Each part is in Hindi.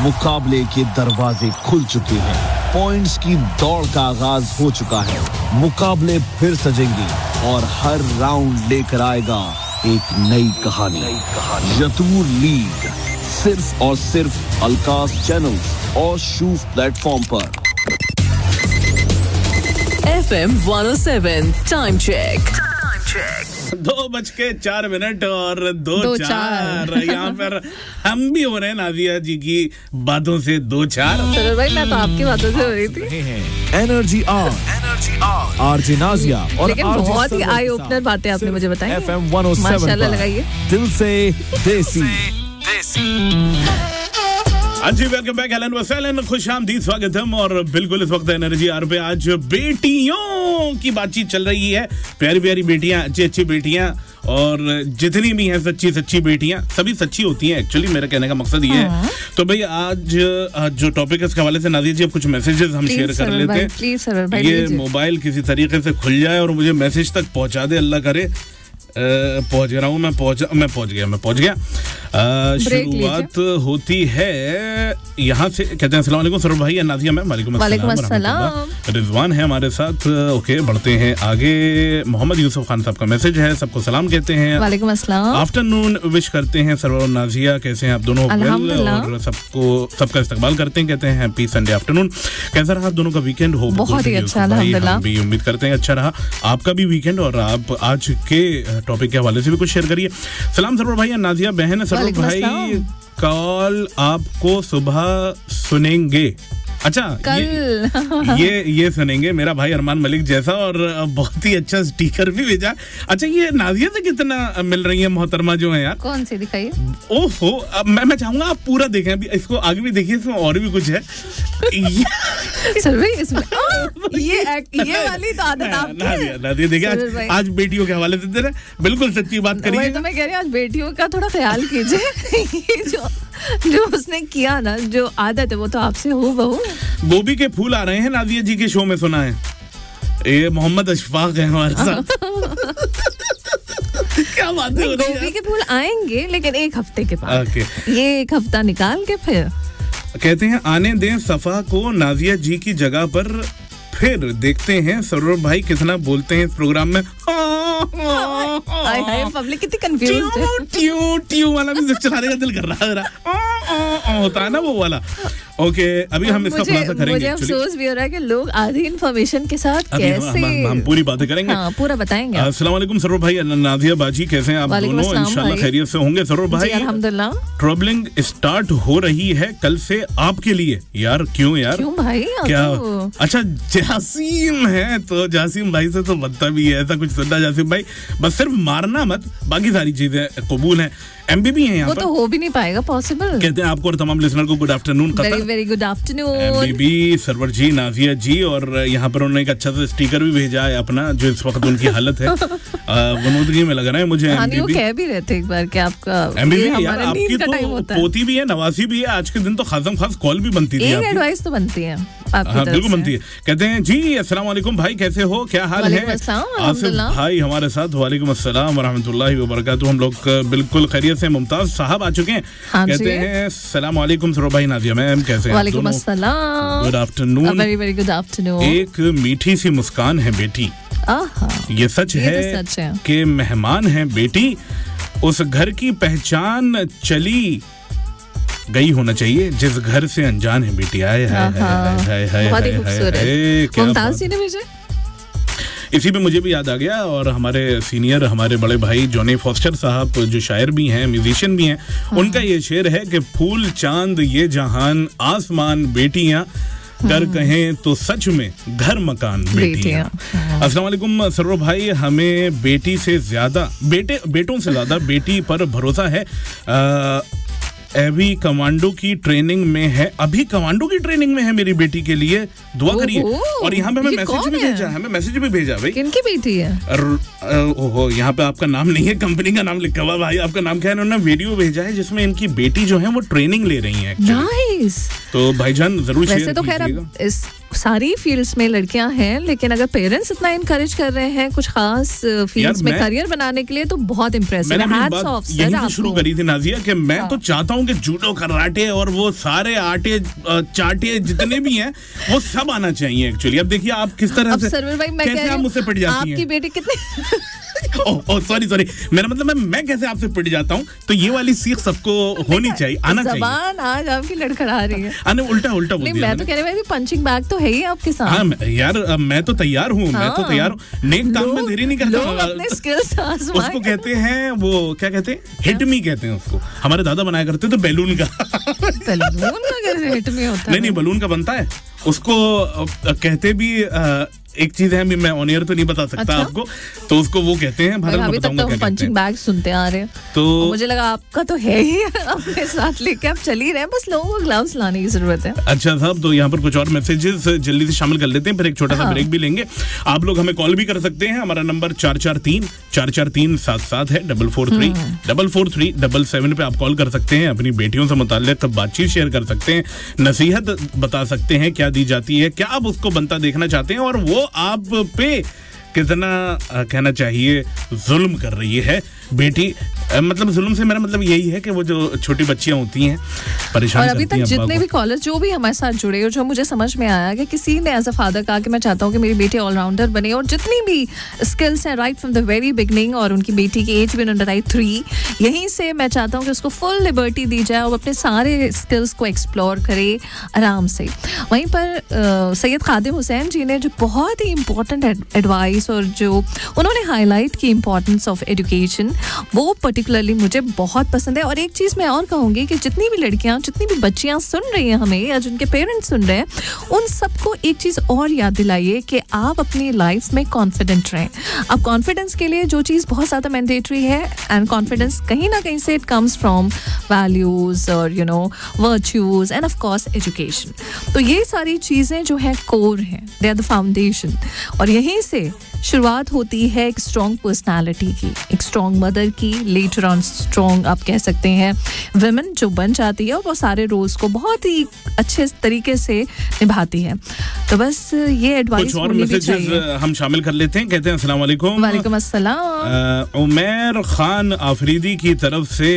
मुकाबले के दरवाजे खुल चुके हैं, पॉइंट्स की दौड़ का आगाज हो चुका है, मुकाबले फिर सजेंगे और हर राउंड लेकर आएगा एक नई कहानी। यतूर लीग सिर्फ और सिर्फ अलकास चैनल और शूफ प्लेटफॉर्म पर। FM 107 time check. 2:04 और 2:04 यहाँ पर हम भी हो रहे हैं नादिया जी की बातों से 2-4। सर भाई मैं तो आपकी बातों से हो रही थी। एनर्जी आरजे नाजिया और लेकिन बहुत ही आई ओपनर बातें आपने मुझे बताई। FM 107 माशाल्लाह लगाइए। दिल से देसी। हाँ जी, वेलकम बैक, अहलन व सहलन, खुशामदीद, स्वागतम। और बिल्कुल इस वक्त एनर्जी आर पे आज बेटियों की बातचीत चल रही है। प्यारी प्यारी बेटियां, अच्छी अच्छी बेटियां, और जितनी भी हैं सच्ची सच्ची बेटियां, सभी सच्ची होती हैं एक्चुअली, मेरा कहने का मकसद ये है। तो भाई आज जो टॉपिक है इसके हवाले से नादिया जी अब कुछ मैसेजेस हम शेयर कर लेते हैं। ये मोबाइल किसी तरीके से खुल जाए और मुझे मैसेज तक पहुंचा दे, अल्लाह करे। पहुंच रहा हूँ, मैं पहुंच गया। शुरुआत होती है यहाँ से, कहते हैं अस्सलाम वालेकुम सरोवर भाई, नादिया मैम। वालेकुम अस्सलाम। रिजवान है हमारे साथ। ओके, बढ़ते हैं आगे। मोहम्मद यूसुफ खान साहब का मैसेज है, सबको सलाम कहते हैं। वालेकुम अस्सलाम। आफ्टरनून विश करते हैं सरोवर और नाजिया, कैसे हैं आप दोनों? और सबका इस्तकबाल करते हैं, कहते हैं हैप्पी संडे आफ्टरनून। कैसा रहा आप दोनों का वीकेंड? हो बहुत ही अच्छा, अल्हम्दुलिल्लाह। भी उम्मीद करते हैं अच्छा रहा आपका भी वीकेंड, और आप आज के टॉपिक के हवाले से भी कुछ शेयर करिए। सलाम सरोवर भाई, नाजिया बहन। सरोवर भाई कॉल आपको सुबह सुनेंगे। अच्छा, ये सुनेंगे मेरा भाई अरमान मलिक जैसा, और बहुत ही अच्छा स्टिकर भी भेजा। अच्छा, ये नादिया से कितना मिल रही है मोहतरमा जो है यार? कौन सी दिखाइए? ओहो, मैं चाहूंगा आप पूरा देखें, अभी इसको आगे भी देखिए, इसमें और भी कुछ है। सर भाई इसमें ये वाली तो आदत आपकी है। नादिया देखिए, आज बेटियों के हवाले से दे रहे, बिल्कुल सच्ची बात करिए। तो मैं कह रही हूँ आज बेटियों का थोड़ा ख्याल कीजिए। ये जो उसने किया ना, जो आदत है वो तो आपसे हो बहू। गोभी के फूल आ रहे हैं नादिया जी के शो में, सुना है। ये मोहम्मद अशफाक है हमारे साथ। क्या बात है? गोभी के फूल आएंगे लेकिन एक हफ्ते के बाद। ये एक हफ्ता निकाल के फिर कहते हैं आने दें सफा को नाजिया जी की जगह पर, फिर देखते हैं सरोवर भाई कितना बोलते हैं इस प्रोग्राम में। पब्लिक कितनी कंफ्यूज्ड है। ट्यू वाला भी चलाने का दिल कर रहा है, होता है ना वो वाला। ओके, अभी हम इसका खुलासा करेंगे। मुझे अफसोस भी हो रहा है कि लोग आधी इन्फॉर्मेशन के साथ कैसे हम पूरी बातें करेंगे। पूरा बताएंगे। अस्सलाम वालेकुम सरोवर भाई, नादिया बाजी, कैसे हैं आप दोनों? इंशाल्लाह खैरियत से होंगे सरोवर भाई। अल्हम्दुलिल्लाह। ट्रबलिंग स्टार्ट हो रही है कल से आपके लिए। यार क्यों यार? क्यों भाई? क्या? अच्छा, जासिम है तो जासिम भाई से तो बनता भी है ऐसा कुछ सुनना। जासिम भाई बस सिर्फ मारना मत, बाकी सारी चीजें कबूल हैं। एमबी भी है यहाँ पर, वो तो हो भी नहीं पाएगा पॉसिबल। कहते हैं आपको और तमाम लिसनर को good afternoon. Very good afternoon MB server जी, नाजिया जी, और यहाँ पर उन्होंने एक अच्छा सा स्टिकर भी भेजा है अपना, जो इस वक्त उनकी हालत है वनूदगी में लग रहा है मुझे। वो कह भी रहे थे एक बार कि आपका एमबी यार, आपकी तो पोती भी है, नवासी भी है, आज के दिन तो खासम खास कॉल भी बनती थी। एडवाइस तो बनती है, बिल्कुल बनती है। कहते हैं जी अस्सलाम वालेकुम भाई, कैसे हो, क्या हाल है? आसिफ भाई हमारे साथ। वालेकुम अस्सलाम व रहमतुल्लाहि व बरकातुहू। हम लोग बिल्कुल खैरियत से। मुमताज साहब आ चुके हैं। कहते हैं सलाम वालेकुम सरोवर भाई, नादिया मैम, कैसे हैं? वालेकुम अस्सलाम, good afternoon. Very good afternoon. एक मीठी सी मुस्कान है बेटी, ये सच है कि मेहमान है बेटी, उस घर की पहचान चली गई होना चाहिए जिस घर से अनजान है बेटी। आए इसी में मुझे भी याद आ गया, और हमारे सीनियर, हमारे बड़े भाई जॉनी फॉस्टर साहब जो शायर भी हैं, म्यूजिशियन भी हैं, उनका ये शेर है कि फूल चांद ये जहान आसमान बेटियां, कर कहें तो सच में घर मकान बेटियां। अस्सलाम वालेकुम सरोवर भाई, हमें बेटी से ज्यादा बेटों से ज्यादा बेटी पर भरोसा है। अभी कमांडो की ट्रेनिंग में है मेरी बेटी के लिए दुआ करिए। और यहाँ पे हमें मैसेज भी भेजा भाई। किनकी बेटी है? ओहो, यहाँ पे आपका नाम नहीं है, कंपनी का नाम लिखा हुआ। भाई आपका नाम क्या है? उन्होंने वीडियो भेजा है जिसमें इनकी बेटी जो है वो ट्रेनिंग ले रही है। नाइस। तो भाईजान जरूर शेयर कीजिएगा। सारी फील्ड्स में लड़कियां हैं, लेकिन अगर पेरेंट्स इतना इनकरेज कर रहे हैं कुछ खास फील्ड्स में करियर बनाने के लिए तो बहुत इम्प्रेसिव है। हैट्स ऑफ सर यही आपको। शुरू करी थी नाजिया कि मैं तो चाहता हूँ कि जूडो, कराटे और वो सारे आटे चाटे जितने भी हैं वो सब आना चाहिए एक्चुअली। अब देखिए आप किस तरह से सरवर भाई मैं कैसे आप मुझसे पिट जाती हैं। आपकी बेटी कितनी सॉरी मेरा मतलब मैं कैसे आपसे पिट जाता हूँ, तो ये वाली सीख सबको होनी चाहिए, आना चाहिए। जबान आज आपकी लड़खड़ा रही है। उल्टा बोल दिया मैं तो कह रही हूँ पंचिंग बैग तो है ही आपके साथ। हाँ यार मैं तो तैयार हूँ, मैं तो तैयार हूँ, नेक काम में देरी नहीं करता। लोग अपने स्किल्स आजमाएं। उसको कहते हैं, वो क्या कहते हैं, हिट मी कहते हैं उसको। हमारे दादा बनाया करते थे बैलून का। बैलून का कैसे हिट मी होता है? नहीं बैलून का बनता है, उसको कहते भी एक चीज है, मैं ऑन एयर तो नहीं बता सकता आपको, तो उसको वो कहते हैं भारत में, बताऊंगा क्या कहते हैं। पंचिंग बैग सुनते आ रहे हैं तो मुझे लगा आपका तो है ही, अपने साथ लेके आप चल ही रहे हैं, बस लोगों को ग्लव्स लाने की जरूरत है। अच्छा साहब, तो यहाँ पर कुछ और मैसेजेस जल्दी से शामिल कर लेते हैं, फिर एक छोटा सा ब्रेक भी लेंगे। आप लोग हमें कॉल भी कर सकते हैं, हमारा नंबर 443-443-77 है, 443-443-77 पे आप कॉल कर सकते हैं, अपनी बेटियों से मुताल्लिक बातचीत शेयर कर सकते हैं, नसीहत बता सकते हैं क्या दी जाती है, क्या आप उसको बनता देखना चाहते हैं, और वो आप पे कितना कहना चाहिए जुल्म कर रही है बेटी। मतलब जुल्म से मेरा मतलब यही है कि वो जो छोटी बच्चियां होती हैं परेशान और अभी तक जितने भी कॉलर्स जो भी हमारे साथ जुड़े और जो मुझे समझ में आया कि किसी ने एज अ फादर कहा कि मैं चाहता हूँ कि मेरी बेटी ऑलराउंडर बने, और जितनी भी स्किल्स हैं right from the very beginning, और उनकी बेटी की एज भी अंडर 3, यहीं से मैं चाहता हूँ कि उसको फुल लिबर्टी दी जाए और अपने सारे स्किल्स को एक्सप्लोर करे आराम से। वहीं पर सैयद खादिम हुसैन जी ने जो बहुत ही इंपॉर्टेंट एडवाइस और जो उन्होंने हाईलाइट की इम्पोर्टेंस ऑफ एजुकेशन, वो पर्टिकुलरली मुझे बहुत पसंद है। और एक चीज़ मैं और कहूँगी कि जितनी भी लड़कियाँ, जितनी भी बच्चियाँ सुन रही हैं हमें, या जिनके पेरेंट्स सुन रहे हैं, उन सबको एक चीज़ और याद दिलाइए कि आप अपनी लाइफ में कॉन्फिडेंट रहें। अब कॉन्फिडेंस के लिए जो चीज़ बहुत ज़्यादा मैंडेटरी है, एंड कॉन्फिडेंस कहीं ना कहीं से इट कम्स फ्रॉम वैल्यूज़ और virtues end of course education. तो ये सारी चीज़ें जो हैं कोर हैं, दे आर द फाउंडेशन, और यहीं से शुरुआत होती है एक स्ट्रॉन्ग पर्सनालिटी की, एक स्ट्रॉन्ग मदर की, लेटर ऑन स्ट्रॉन्ग आप कह सकते हैं विमेन जो बन जाती है और वो सारे रोल्स को बहुत ही अच्छे तरीके से निभाती है। तो बस ये एडवाइस कुछ और मैसेजेस हम शामिल कर लेते हैं। कहते हैं अस्सलाम वालेकुम। वालेकुम अस्सलाम। उमैर खान आफरीदी की तरफ से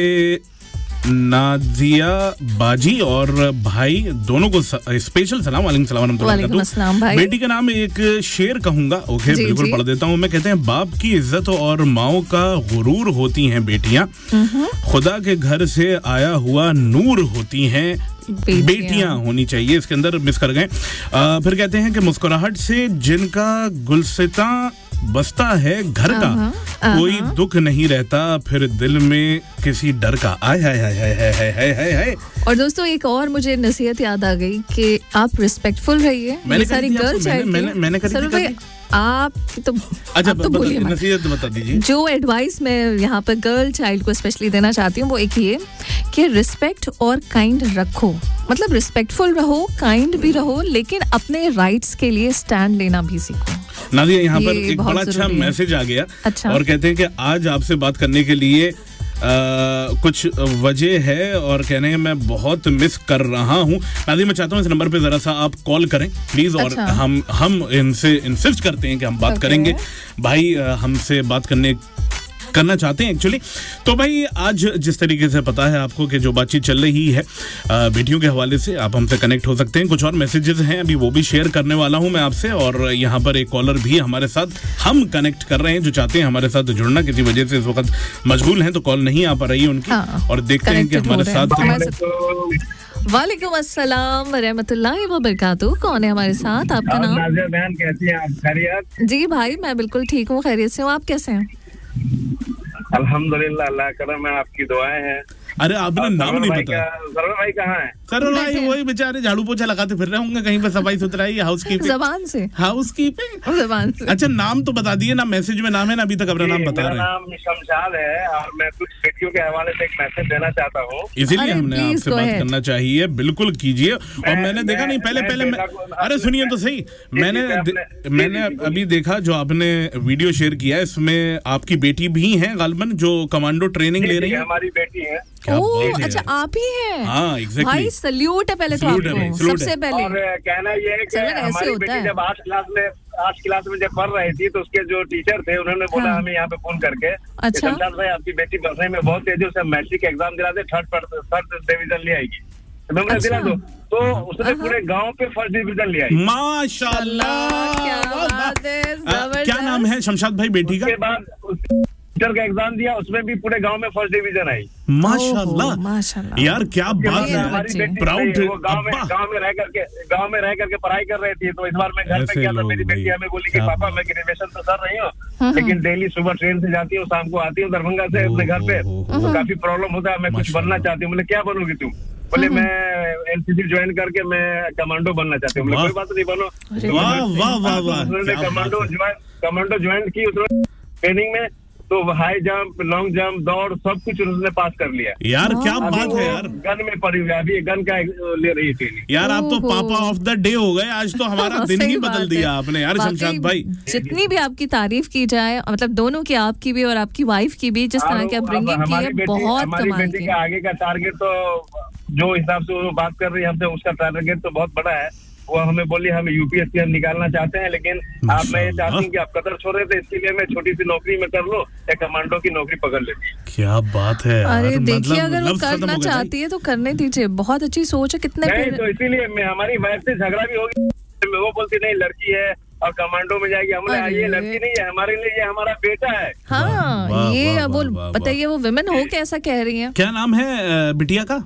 नाजिया बाजी और भाई दोनों को स्पेशल सलाम। वालेकुम अस्सलाम भाई। बेटी का नाम एक शेर कहूंगा, ओके बिल्कुल पढ़ देता हूँ मैं। कहते हैं बाप की इज्जत और माओ का गुरूर होती हैं बेटियां, खुदा के घर से आया हुआ नूर होती हैं बेटियां होनी चाहिए, इसके अंदर मिस कर गए। फिर कहते हैं कि मुस्कुराहट से जिनका गुलसिता बसता है घर का, कोई दुख नहीं रहता फिर दिल में किसी डर का। आय हाय हाय हाय हाय हाय हाय हाय। और दोस्तों एक और मुझे नसीहत याद आ गई कि आप रिस्पेक्टफुल रहिए। ये सारी गर्ल चाइल्ड मैंने करी आप तो अच्छा तो बोलिए, नसीहत बता दीजिए। जो एडवाइस मैं यहाँ पर गर्ल चाइल्ड को स्पेशली देना चाहती हूँ वो एक ये कि रिस्पेक्ट और काइंड रखो, मतलब रिस्पेक्टफुल रहो, काइंड भी रहो, लेकिन अपने राइट्स के लिए स्टैंड लेना भी सीखो। नादिया यहाँ पर एक बड़ा अच्छा मैसेज आ गया। अच्छा। और कहते हैं कि आज आपसे बात करने के लिए कुछ वजह है और कहने हैं मैं बहुत मिस कर रहा हूँ। नादिया मैं चाहता हूँ इस नंबर पे जरा सा आप कॉल करें प्लीज। अच्छा। और हम इनसे इंसिस्ट करते हैं कि हम बात करेंगे। भाई हमसे बात करना चाहते हैं एक्चुअली। तो भाई आज जिस तरीके से पता है आपको कि जो बातचीत चल रही है बेटियों के हवाले से, आप हमसे कनेक्ट हो सकते हैं। कुछ और मैसेजेस हैं अभी वो भी शेयर करने वाला हूं मैं आपसे। और यहाँ पर एक कॉलर भी हमारे साथ हम कनेक्ट कर रहे हैं जो चाहते हैं हमारे साथ जुड़ना, किसी वजह से इस वक्त मशगूल हैं तो कॉल नहीं आ पा रही है उनकी। और देखते हैं कि हमारे साथ। वालेकुम अस्सलाम रहमतुल्लाहि व बरकातहू। कौन है हमारे साथ? आपका नाम? नाज़िया बहन कैसी हैं आप? खैरियत? जी भाई मैं बिल्कुल ठीक हूँ, खैरियत से हूँ। आप कैसे हैं? अल्हम्दुलिल्लाह, अल्लाह करम है, आपकी दुआएं हैं। अरे आपने नाम नहीं बताया। सरवर भाई कहाँ है? सरवर भाई वही बेचारे झाड़ू पोछा लगाते फिर रहे होंगे कहीं पे, सफाई सुथराई, हाउसकीपिंग। ज़बान से हाउसकीपिंग ज़बान से। अच्छा नाम तो बता दिए ना, मैसेज में नाम है ना, अभी तक अपना नाम बता रहे हैं। मेरा नाम शमशाद है और मैं कुछ बेटियों के हवाले से एक मैसेज देना चाहता हूँ, इसीलिए हमने आपसे बात करना चाहिए। बिल्कुल कीजिए। और मैंने देखा नहीं पहले अरे सुनिए तो सही, मैंने अभी देखा जो आपने वीडियो शेयर किया है, इसमें आपकी बेटी भी है गालबन जो कमांडो ट्रेनिंग ले रही है। हमारी बेटी है। ओह अच्छा, आप ही हैं? हाँ, exactly. भाई सल्यूट है पहले तो Salute है भाई, आपको salute सबसे है। पहले। और कहना ये है कि सर, ऐसे हमारी होता बेटी है। जब 8 क्लास में जब पढ़ रही थी तो उसके जो टीचर थे उन्होंने बोला हाँ। हमें यहाँ पे फोन करके अच्छा। शमशाद भाई आपकी बेटी पढ़ने में बहुत तेज है, उसे मैट्रिक एग्जाम दिला दे, थर्ड डिवीजन ले आएगी। तो मैंने अच्छा। दिला दो, तो उसने पूरे गांव पे फर्स्ट डिवीजन ले आई। माशाल्लाह, क्या बात है, क्या नाम है शमशाद भाई बेटी का? उसके बाद टीचर का एग्जाम दिया, उसमें भी पूरे गांव में फर्स्ट डिवीजन आई। माशाल्लाह, माशाल्लाह। यार क्या बात ये है, हमारी बेटी प्राउड। वो गांव में रह करके पढ़ाई कर रही थी। तो इस बार मैं घर पे ऐसे गया तो लोग मेरी बेटी भाई, हमें बोली कि क्या पापा बात। मैं ग्रेजुएशन तो कर रही हूँ, लेकिन डेली सुबह ट्रेन से जाती हूँ, शाम को आती हूँ दरभंगा से अपने घर पे, तो काफी प्रॉब्लम होता है, मैं कुछ बनना चाहती हूँ। बोले क्या बनोगी तुम? बोले मैं एनसीसी ज्वाइन करके मैं कमांडो बनना चाहती हूँ। बोले कोई बात नहीं, बनो। वाह वाह वाह वाह, उन्होंने क्या बात है। कमांडो ज्वाइन की ट्रेनिंग में, तो हाई जंप, लॉन्ग जंप, दौड़ सब कुछ उसने पास कर लिया। यार क्या अभी बात वो है यार। गन में पड़ी हुई है, अभी गन का ले रही है ट्रेनिंग। यार आप तो ओहो। पापा ऑफ द डे हो गए, आज तो हमारा दिन सही ही बात बदल है। दिया आपने यार वाकई, शमशाद भाई। जितनी भी आपकी तारीफ की जाए, मतलब दोनों की, आपकी भी और आपकी वाइफ की भी, जिस तरह की आप ब्रिंगिंग की है, बहुत हमारी कमाल बेटी की का आगे का टारगेट तो जो हिसाब से वो बात कर रही है हमसे, उसका टारगेट तो बहुत बड़ा है। वो हमें बोली हम यूपीएससी हम निकालना चाहते हैं, लेकिन आप मैं ये चाहती हूँ कि आप कतर छोड़ रहे थे, इसके लिए मैं छोटी सी नौकरी में कर लो या कमांडो की नौकरी पकड़ लेती। क्या बात है यार, अरे देखिए, मतलब अगर वो लफ्ज़ खत्म करना हो गए भाई। चाहती है तो करने दीजिए, बहुत अच्छी सोच है। कितने नहीं पेरेंट- तो इसीलिए मैं हमारी वाइफ से झगड़ा भी होगी, वो बोलती नहीं लड़की है और कमांडो में जाएगी। हमने अरे। ये लड़की नहीं है हमारे लिए, ये हमारा बेटा है। हाँ, वाह, ये वाह, वो वाह, बताइए, वो विमेन हो के ऐसा कह रही हैं? क्या नाम है बिटिया का?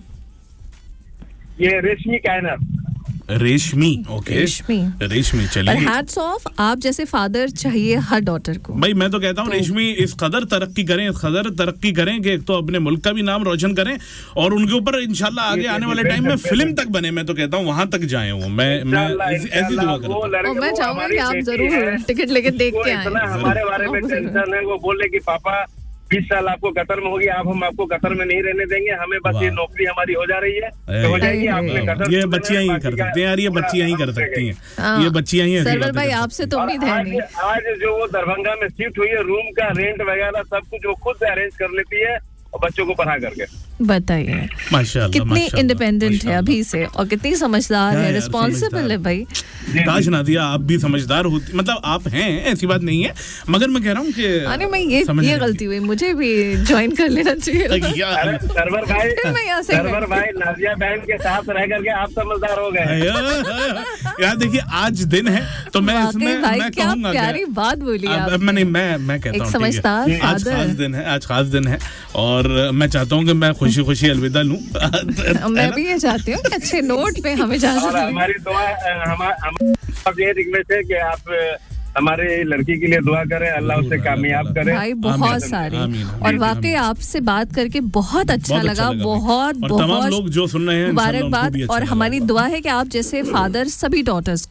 ये रेशमी कैनर। रेशमी। ओके, रेशमी। रेशमी, और चलिए हैट्स ऑफ, आप जैसे फादर चाहिए हर डॉटर को। भाई। मैं तो कहता हूँ रेशमी इस कदर तरक्की करें, इस कदर तरक्की करें कि एक तो अपने मुल्क का भी नाम रोशन करें और उनके ऊपर इंशाल्लाह आगे आने वाले टाइम में फिल्म तक बने। मैं तो कहता हूँ वहां तक जाए वो। मैं ऐसी दुआ करता हूँ। और मैं चाहूंगी कि आप जरूर टिकट लेके देख के आए। इतना हमारे बारे में टेंशन है, वो बोले कि पापा 20 साल आपको कतर में होगी, आप हम आपको कतर में नहीं रहने देंगे, हमें बस ये नौकरी हमारी हो जा रही है तो हो जाएगी। आपने कतर ये बच्चियां ही कर सकती हैं यार, ये बच्चियां ही कर सकती हैं, ये बच्चियां ही ऐसी सरवर बातें भाई, कर आपसे तो उम्मीद है नहीं। आज जो वो दरभंगा में शिफ्ट हुई है, रूम का रेंट वगैरह सब कुछ वो खुद से अरेंज कर लेती है और बच्चों को पढ़ा करके। बताइए माशाल्लाह, कितनी माशाल्लाह, इंडिपेंडेंट है माशाल्लाह। अभी से, और कितनी समझदार क्या है, यार, रिस्पॉन्सिबल है भाई। काश नादिया आप भी समझदार होती, मतलब आप हैं, ऐसी बात नहीं है, मगर मैं कह रहा हूँ कि अरे मैं ये गलती हुई, मुझे भी ज्वाइन कर लेना चाहिए। अरे सरवर मैं यहाँ से भाई नाजिया बहन के साथ रह करके आप समझदार हो गए। यार देखिए, आज दिन है तो मैं इसमें भाई मैं क्या कहूँगा प्यारी बात बोली अब आपने। मैं कहता एक हूँ समझदार ठीक है, आज father। खास दिन है, आज खास दिन है और मैं चाहता हूँ कि मैं खुशी खुशी अलविदा लूँ। मैं भी ये चाहती हूँ कि अच्छे नोट पे हमें जा और सकते। हमारी दुआ हमारी ये रिक्वेस्ट है कि आप हमारे लड़की के लिए दुआ करें, अल्लाह उसे कामयाब करे। भाई बहुत सारे, और वाकई आपसे बात करके बहुत अच्छा लगा, बहुत और तमाम बहुत लोग जो सुन रहे हैं मुबारकबाद। और हमारी दुआ है कि आप जैसे फादर सभी डॉटर्स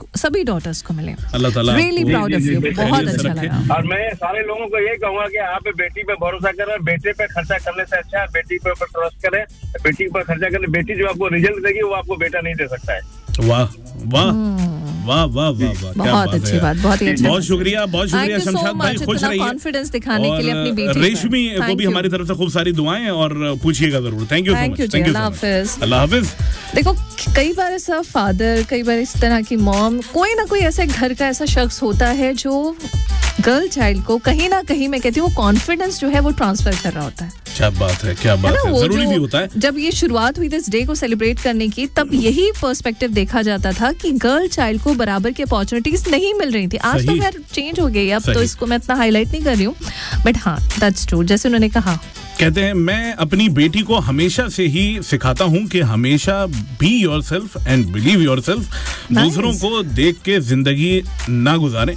को मिले। अल्लाह ताला रियली प्राउड ऑफ यू, बहुत अच्छा रखे। लगा। और मैं सारे लोगों को ये कहूंगा कि आप बेटी पे भरोसा करें, बेटे पे खर्चा करने से अच्छा है बेटी पे ऊपर ट्रस्ट करें, बेटी पर खर्चा करें। बेटी जो आपको रिजल्ट देगी वो आपको बेटा नहीं दे सकता है। वाह वाह वाह वाह वाह वाह, क्या बहुत अच्छी बात, बहुत ही अच्छा। बहुत शुक्रिया शमशाद भाई, खुश रहिए। कॉन्फिडेंस दिखाने के लिए अपनी बेटी। रेशमी को भी हमारी तरफ से खूब सारी दुआएं और पूछिएगा जरूर। Thank you so much. अल्लाह हाफिज। अल्लाह हाफिज। देखो, कई बार ऐसा फादर, कई बार इस तरह की मॉम, कोई ना कोई ऐसा घर का ऐसा शख्स होता है जो गर्ल चाइल्ड को कहीं ना कहीं, मैं कहती हूँ, वो कॉन्फिडेंस जो है वो ट्रांसफर कर रहा होता है। क्या बात है, क्या बात है, जरूरी भी होता है। जब ये शुरुआत हुई थी इस डे को सेलिब्रेट करने की, तब यही पर्सपेक्टिव देखा जाता था कि गर्ल चाइल्ड को बराबर की अपॉर्चुनिटीज नहीं मिल रही थी। आज तो खैर चेंज हो गई, अब तो इसको मैं इतना हाईलाइट नहीं कर रही हूँ, बट हाँ, दैट्स ट्रू, जैसे उन्होंने कहा। कहते हैं, मैं अपनी बेटी को हमेशा से ही सिखाता हूँ कि हमेशा be yourself and believe yourself. दूसरों को देख के जिंदगी ना गुजारें।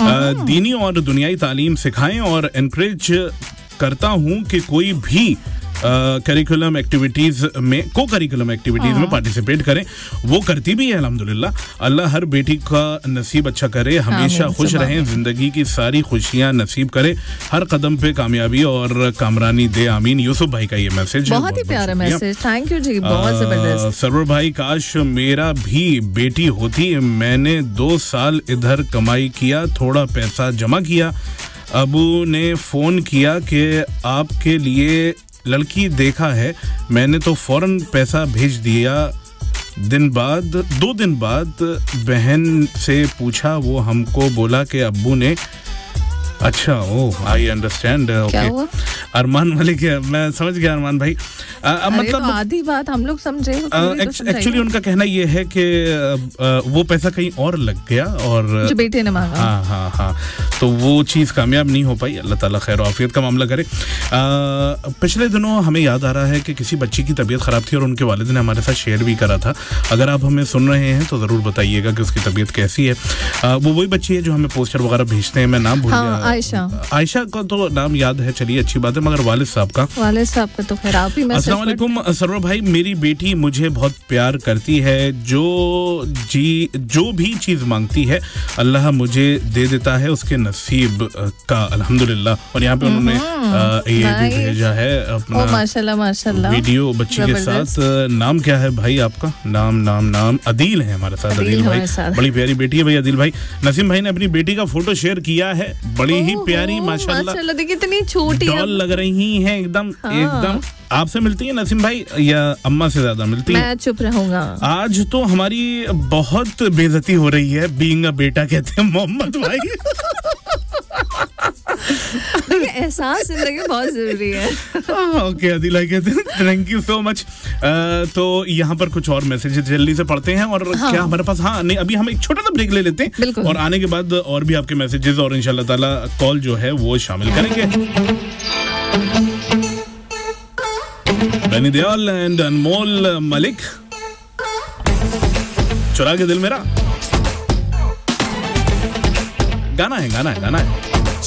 दीनी और दुनियाई तालीम सिखाएं और एनकरेज करता हूँ कि कोई भी करिकुलम एक्टिविटीज में, को करिकुलम एक्टिविटीज में पार्टिसिपेट करें। वो करती भी है अल्हम्दुलिल्लाह। अल्लाह हर बेटी का नसीब अच्छा करे, हमेशा खुश रहें, जिंदगी की सारी खुशियां नसीब करे, हर कदम पे कामयाबी और कामरानी दे, आमीन। यूसुफ भाई का ये मैसेज है, बहुत ही प्यारा मैसेज, थैंक यू जी, बहुत जबरदस्त। सरवर भाई, काश मेरा भी बेटी होती। मैंने 2 साल इधर कमाई किया, थोड़ा पैसा जमा किया, अबू ने फोन किया कि आपके लिए लड़की देखा है, मैंने तो फौरन पैसा भेज दिया। 2 दिन बाद बहन से पूछा, वो हमको बोला कि अब्बू ने। अच्छा, ओह, I understand. Okay, Armaan Malik, मैं समझ गया अरमान भाई। मतलब तो आधी बात हम लोग समझे। एक्चुअली उनका कहना ये है कि वो पैसा कहीं और लग गया और जो बेटे ने मांगा। हाँ, तो वो चीज़ कामयाब नहीं हो पाई। अल्लाह ताला खैर आफियत का मामला करे। पिछले दिनों हमें याद आ रहा है कि किसी बच्ची की तबीयत ख़राब थी और उनके वालिद ने हमारे साथ शेयर भी करा था। अगर आप हमें सुन रहे हैं तो ज़रूर बताइएगा कि उसकी तबीयत कैसी है। वो वही बच्ची है जो हमें पोस्टर वगैरह भेजते हैं। मैं नाम भूल गया। आयशा का तो नाम याद है, चलिए अच्छी बात है, मगर वालिद साहब का तो खैर आप ही। अस्सलाम वालेकुम सरवर भाई, मेरी बेटी मुझे बहुत प्यार करती है। जो भी चीज मांगती है अल्लाह मुझे दे देता है, उसके नसीब का अल्हम्दुलिल्लाह। और यहाँ पे उन्होंने ये भी भेजा है अपना माशाल्लाह वीडियो बच्ची के साथ। नाम क्या है भाई आपका? नाम अदील है हमारे साथ। अदील भाई, बड़ी प्यारी बेटी है भाई अदील भाई। नसीम भाई ने अपनी बेटी का फोटो शेयर किया है, बड़ी ही प्यारी माशाल्लाह, देखिए कितनी छोटी डॉल लग रही है एकदम। आपसे मिलती है नसीम भाई या अम्मा से ज्यादा मिलती है? मैं चुप रहूंगा। आज तो हमारी बहुत बेइज्जती हो रही है, बीइंग अ बेटा कहते हैं मोहम्मद भाई। एहसास जिंदगी बहुत जरूरी है। ओके अदिला कहते हैं थैंक यू सो मच। तो यहाँ पर कुछ और मैसेजेस जल्दी से पढ़ते हैं और क्या हमारे पास, नहीं अभी हम एक छोटा सा ब्रेक ले लेते हैं और आने के बाद और भी आपके मैसेजेस और इंशाल्लाह ताला कॉल जो है वो शामिल करेंगे। बेनी दयाल एंड अनमोल मलिक, चुरा के दिल मेरा, गाना है।